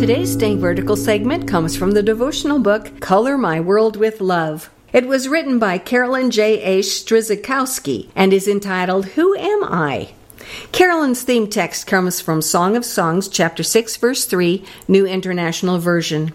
Today's Staying Vertical segment comes from the devotional book, Color My World with Love. It was written by Carolyn J. H. Strizikowski and is entitled, Who Am I? Carolyn's theme text comes from Song of Songs, chapter 6, verse 3, New International Version.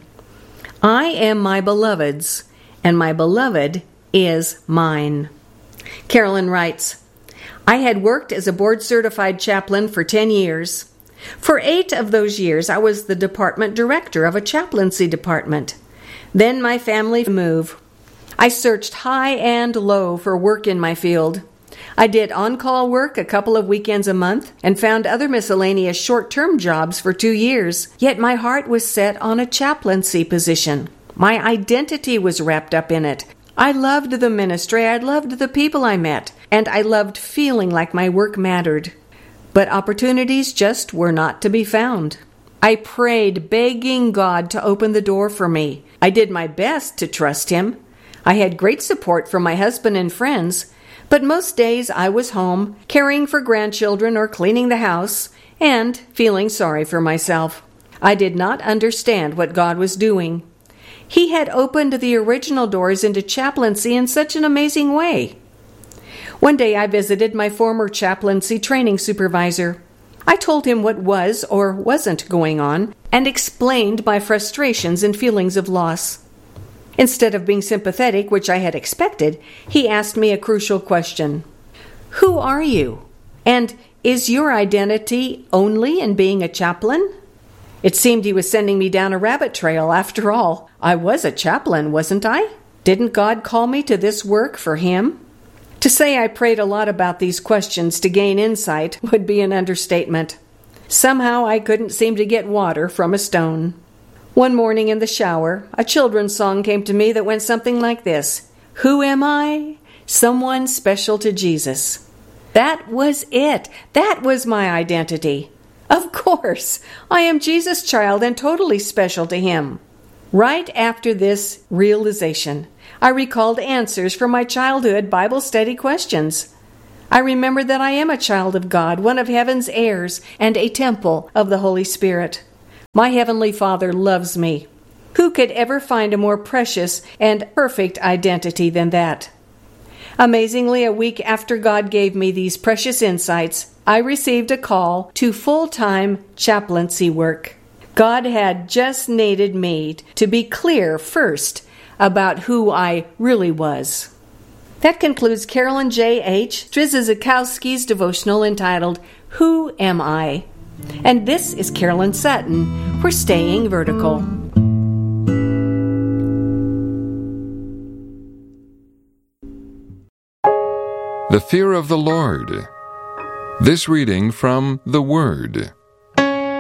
I am my beloved's, and my beloved is mine. Carolyn writes, I had worked as a board-certified chaplain for 10 years. For 8 of those years, I was the department director of a chaplaincy department. Then my family moved. I searched high and low for work in my field. I did on-call work a couple of weekends a month and found other miscellaneous short-term jobs for 2 years, yet my heart was set on a chaplaincy position. My identity was wrapped up in it. I loved the ministry, I loved the people I met, and I loved feeling like my work mattered. But opportunities just were not to be found. I prayed, begging God to open the door for me. I did my best to trust Him. I had great support from my husband and friends, but most days I was home, caring for grandchildren or cleaning the house, and feeling sorry for myself. I did not understand what God was doing. He had opened the original doors into chaplaincy in such an amazing way. One day I visited my former chaplaincy training supervisor. I told him what was or wasn't going on and explained my frustrations and feelings of loss. Instead of being sympathetic, which I had expected, he asked me a crucial question. Who are you? And is your identity only in being a chaplain? It seemed he was sending me down a rabbit trail. After all, I was a chaplain, wasn't I? Didn't God call me to this work for Him? To say I prayed a lot about these questions to gain insight would be an understatement. Somehow I couldn't seem to get water from a stone. One morning in the shower, a children's song came to me that went something like this. Who am I? Someone special to Jesus. That was it. That was my identity. Of course, I am Jesus' child and totally special to Him. Right after this realization, I recalled answers from my childhood Bible study questions. I remembered that I am a child of God, one of heaven's heirs, and a temple of the Holy Spirit. My Heavenly Father loves me. Who could ever find a more precious and perfect identity than that? Amazingly, a week after God gave me these precious insights, I received a call to full-time chaplaincy work. God had just needed me to be clear first about who I really was. That concludes Carolyn J. H. Strizikowski's devotional entitled, Who Am I? And this is Carolyn Sutton for Staying Vertical. The Fear of the Lord. This reading from the Word.